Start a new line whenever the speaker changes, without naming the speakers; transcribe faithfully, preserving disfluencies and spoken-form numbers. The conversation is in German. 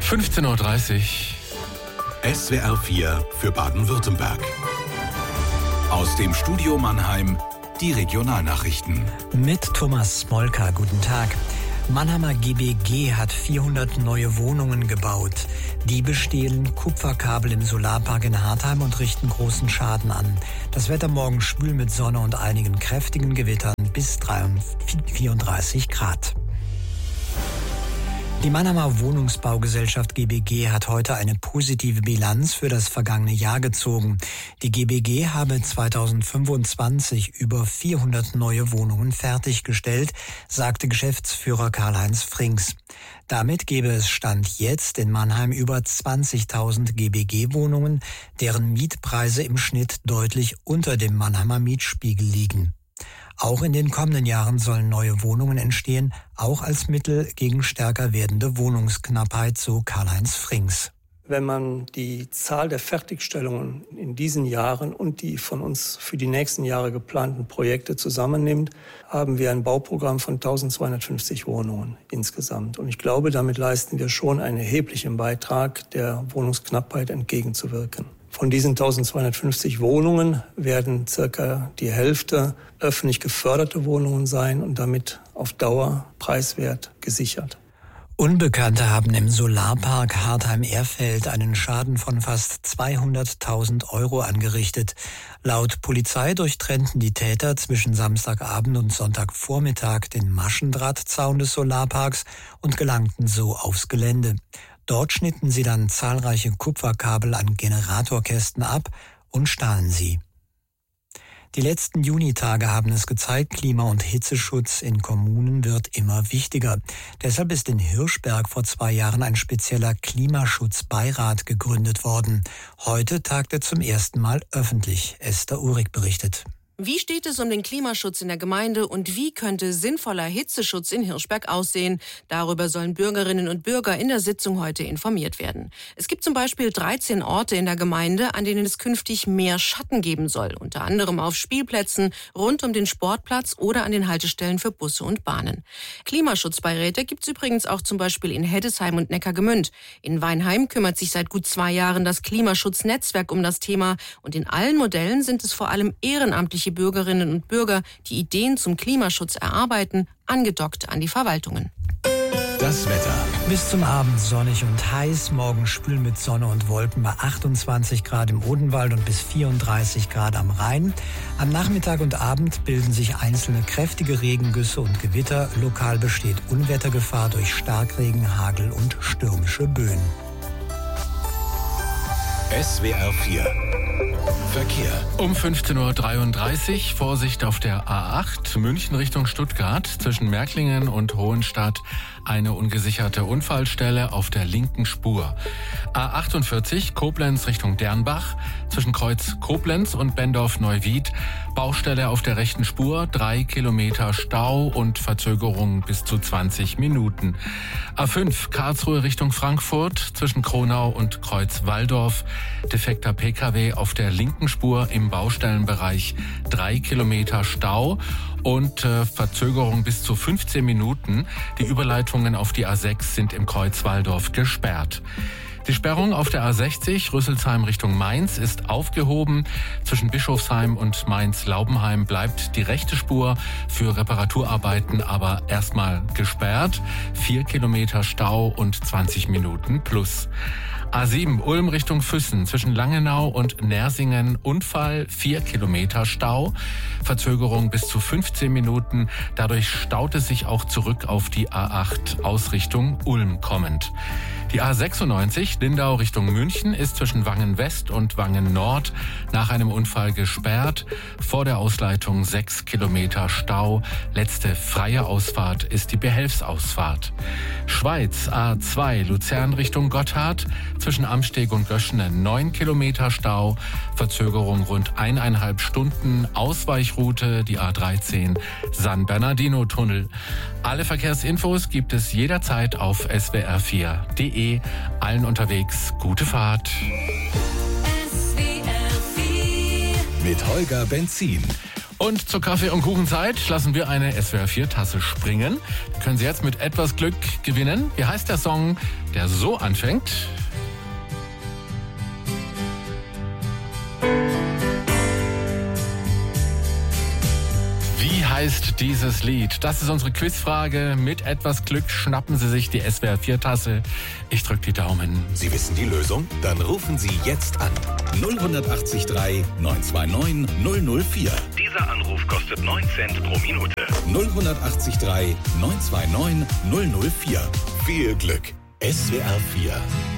fünfzehn Uhr dreißig.
S W R vier für Baden-Württemberg. Aus dem Studio Mannheim die Regionalnachrichten.
Mit Thomas Smolka, guten Tag. Mannheimer G B G hat vierhundert neue Wohnungen gebaut. Diebe stehlen Kupferkabel im Solarpark in Hartheim und richten großen Schaden an. Das Wetter morgen schwül mit Sonne und einigen kräftigen Gewittern bis vierunddreißig Grad. Die Mannheimer Wohnungsbaugesellschaft G B G hat heute eine positive Bilanz für das vergangene Jahr gezogen. Die G B G habe zweitausendfünfundzwanzig über vierhundert neue Wohnungen fertiggestellt, sagte Geschäftsführer Karl-Heinz Frings. Damit gäbe es Stand jetzt in Mannheim über zwanzigtausend G B G-Wohnungen, deren Mietpreise im Schnitt deutlich unter dem Mannheimer Mietspiegel liegen. Auch in den kommenden Jahren sollen neue Wohnungen entstehen, auch als Mittel gegen stärker werdende Wohnungsknappheit, so Karl-Heinz Frings.
Wenn man die Zahl der Fertigstellungen in diesen Jahren und die von uns für die nächsten Jahre geplanten Projekte zusammennimmt, haben wir ein Bauprogramm von eintausendzweihundertfünfzig Wohnungen insgesamt. Und ich glaube, damit leisten wir schon einen erheblichen Beitrag, der Wohnungsknappheit entgegenzuwirken. Von diesen eintausendzweihundertfünfzig Wohnungen werden circa die Hälfte öffentlich geförderte Wohnungen sein und damit auf Dauer preiswert gesichert.
Unbekannte haben im Solarpark Hartheim-Erfeld einen Schaden von fast zweihunderttausend Euro angerichtet. Laut Polizei durchtrennten die Täter zwischen Samstagabend und Sonntagvormittag den Maschendrahtzaun des Solarparks und gelangten so aufs Gelände. Dort schnitten sie dann zahlreiche Kupferkabel an Generatorkästen ab und stahlen sie. Die letzten Junitage haben es gezeigt, Klima- und Hitzeschutz in Kommunen wird immer wichtiger. Deshalb ist in Hirschberg vor zwei Jahren ein spezieller Klimaschutzbeirat gegründet worden. Heute tagt er zum ersten Mal öffentlich. Esther Uhrig berichtet.
Wie steht es um den Klimaschutz in der Gemeinde und wie könnte sinnvoller Hitzeschutz in Hirschberg aussehen? Darüber sollen Bürgerinnen und Bürger in der Sitzung heute informiert werden. Es gibt zum Beispiel dreizehn Orte in der Gemeinde, an denen es künftig mehr Schatten geben soll. Unter anderem auf Spielplätzen, rund um den Sportplatz oder an den Haltestellen für Busse und Bahnen. Klimaschutzbeiräte gibt es übrigens auch zum Beispiel in Heddesheim und Neckargemünd. In Weinheim kümmert sich seit gut zwei Jahren das Klimaschutznetzwerk um das Thema. Und in allen Modellen sind es vor allem ehrenamtliche Bürgerinnen und Bürger, die Ideen zum Klimaschutz erarbeiten, angedockt an die Verwaltungen.
Das Wetter.
Bis zum Abend sonnig und heiß, morgen schwül mit Sonne und Wolken bei achtundzwanzig Grad im Odenwald und bis vierunddreißig Grad am Rhein. Am Nachmittag und Abend bilden sich einzelne kräftige Regengüsse und Gewitter. Lokal besteht Unwettergefahr durch Starkregen, Hagel und stürmische Böen.
S W R vier Verkehr.
Um fünfzehn Uhr dreiunddreißig, Vorsicht auf der A acht, München Richtung Stuttgart, zwischen Märklingen und Hohenstadt eine ungesicherte Unfallstelle auf der linken Spur. A achtundvierzig, Koblenz Richtung Dernbach, zwischen Kreuz Koblenz und Bendorf-Neuwied, Baustelle auf der rechten Spur, drei Kilometer Stau und Verzögerung bis zu zwanzig Minuten. A fünf, Karlsruhe Richtung Frankfurt, zwischen Kronau und Kreuz Walldorf, defekter P K W auf der linken Spur im Baustellenbereich, drei Kilometer Stau und äh, Verzögerung bis zu fünfzehn Minuten. Die Überleitungen auf die A sechs sind im Kreuz Walldorf gesperrt. Die Sperrung auf der A sechzig Rüsselsheim Richtung Mainz ist aufgehoben. Zwischen Bischofsheim und Mainz-Laubenheim bleibt die rechte Spur für Reparaturarbeiten aber erstmal gesperrt. Vier Kilometer Stau und zwanzig Minuten plus. A sieben Ulm Richtung Füssen, zwischen Langenau und Nersingen Unfall, vier Kilometer Stau, Verzögerung bis zu fünfzehn Minuten. Dadurch staut es sich auch zurück auf die A acht Ausrichtung Ulm kommend. Die A sechsundneunzig Lindau Richtung München ist zwischen Wangen West und Wangen Nord nach einem Unfall gesperrt. Vor der Ausleitung sechs Kilometer Stau. Letzte freie Ausfahrt ist die Behelfsausfahrt. Schweiz A zwei Luzern Richtung Gotthard, zwischen Amsteg und Göschene neun Kilometer Stau. Verzögerung rund eineinhalb Stunden. Ausweichroute die A dreizehn San Bernardino Tunnel. Alle Verkehrsinfos gibt es jederzeit auf S W R vier Punkt de. Allen unterwegs gute Fahrt.
Mit Holger Benzin.
Und zur Kaffee- und Kuchenzeit lassen wir eine S W R vier Tasse springen. Die können Sie jetzt mit etwas Glück gewinnen. Wie heißt der Song, der so anfängt? Wie heißt dieses Lied? Das ist unsere Quizfrage. Mit etwas Glück schnappen Sie sich die S W R vier Tasse. Ich drücke die Daumen.
Sie wissen die Lösung? Dann rufen Sie jetzt an. null acht drei neun zwei neun null null vier.
Dieser Anruf kostet neun Cent pro Minute.
null acht drei neun zwei neun null null vier. Viel Glück. S W R vier.